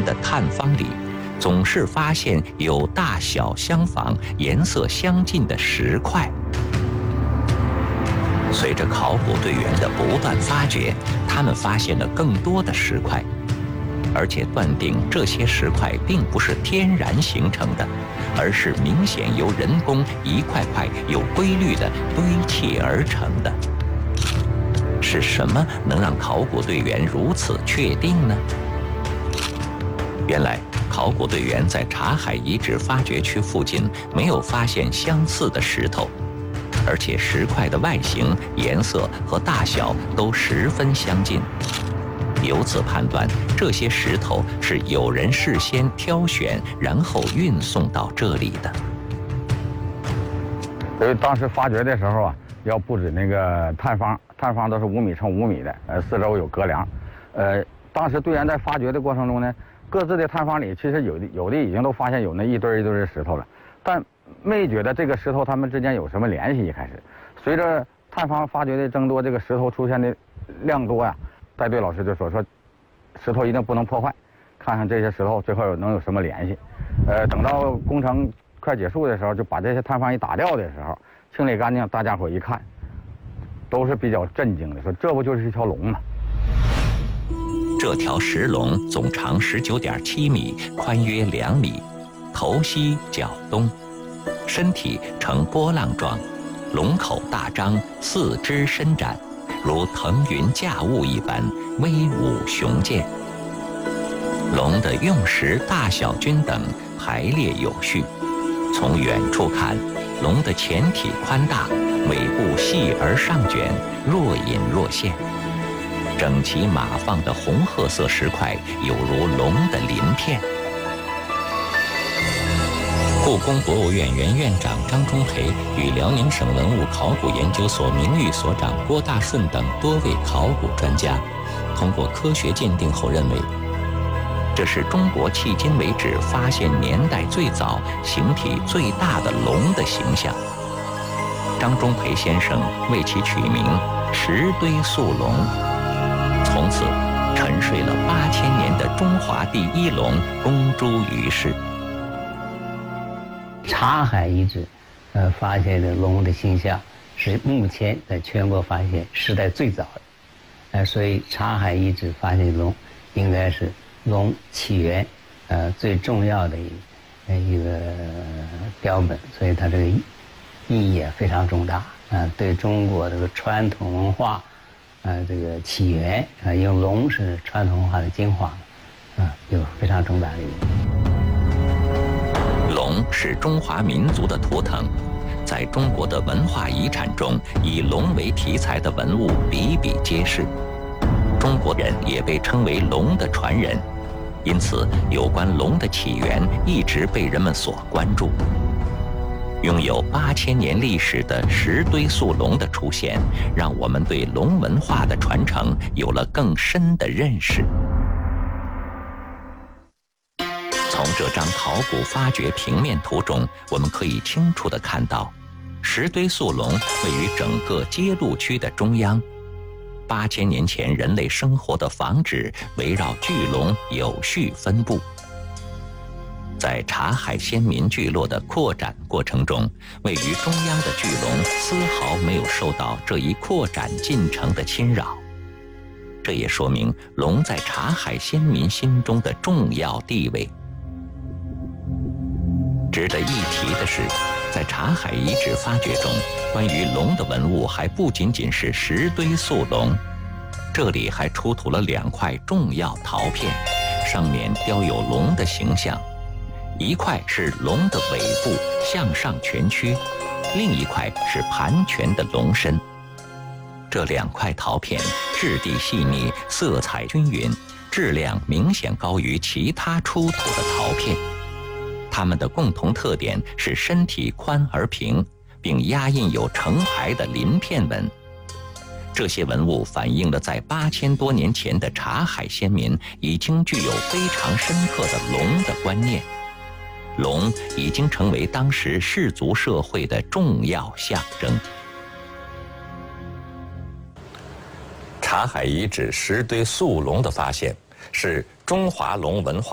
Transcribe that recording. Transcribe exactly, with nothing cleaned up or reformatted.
的探方里，总是发现有大小相仿、颜色相近的石块。随着考古队员的不断发掘，他们发现了更多的石块，而且断定这些石块并不是天然形成的，而是明显由人工一块块有规律地堆砌而成的。是什么能让考古队员如此确定呢？原来，考古队员在茶海遗址发掘区附近没有发现相似的石头，而且石块的外形、颜色和大小都十分相近。由此判断，这些石头是有人事先挑选，然后运送到这里的。 所以当时发掘的时候啊，要布置那个探方，探方都是五米乘五米的，呃，四周有隔梁。呃，当时队员在发掘的过程中呢，各自的探方里其实有的有的已经都发现有那一堆一堆的石头了，但没觉得这个石头它们之间有什么联系。一开始，随着探方发掘的增多，这个石头出现的量多呀。带队老师就说说，石头一定不能破坏，看看这些石头最后有能有什么联系。呃，等到工程快结束的时候，就把这些探方一打掉的时候，清理干净，大家伙一看，都是比较震惊的，说这不就是一条龙吗？ 这条石龙总长十九点七米，宽约两米，头西脚东，身体呈波浪状，龙口大张，四肢伸展。如腾云驾雾一般威武雄健。龙的用石大小均等，排列有序。从远处看，龙的前体宽大，尾部细而上卷，若隐若现。整齐码放的红褐色石块，有如龙的鳞片。故宫博物院原院长张忠培与辽宁省文物考古研究所名誉所长郭大顺等多位考古专家，通过科学鉴定后认为，这是中国迄今为止发现年代最早、形体最大的龙的形象。张忠培先生为其取名石堆塑龙，从此沉睡了八千年的中华第一龙公诸于世。 茶海遗址，呃，发现的龙的形象是目前在全国发现时代最早的，呃，所以茶海遗址发现龙应该是龙起源，呃，最重要的一呃一个标本，所以它这个意义也非常重大啊、呃，对中国这个传统文化，呃，这个起源啊、呃，因为龙是传统文化的精华，啊、呃，有非常重大的意义。 龙是中华民族的图腾，在中国的文化遗产中，以龙为题材的文物比比皆是。中国人也被称为龙的传人，因此有关龙的起源一直被人们所关注。拥有八千年历史的石堆塑龙的出现，让我们对龙文化的传承有了更深的认识。从这张考古发掘平面图中，我们可以清楚地看到，石堆塑龙位于整个街路区的中央。八千年前人类生活的房址围绕巨龙有序分布。在茶海先民聚落的扩展过程中，位于中央的巨龙丝毫没有受到这一扩展进程的侵扰。这也说明龙在茶海先民心中的重要地位。值得一提的是，在茶海遗址发掘中，关于龙的文物还不仅仅是石堆塑龙，这里还出土了两块重要陶片，上面雕有龙的形象，一块是龙的尾部向上蜷曲，另一块是盘旋的龙身。这两块陶片质地细腻，色彩均匀，质量明显高于其他出土的陶片。它们的共同特点是身体宽而平，并压印有成排的鳞片纹。这些文物反映了在八千多年前的茶海先民已经具有非常深刻的龙的观念，龙已经成为当时氏族社会的重要象征。茶海遗址石堆塑龙的发现，是中华龙文化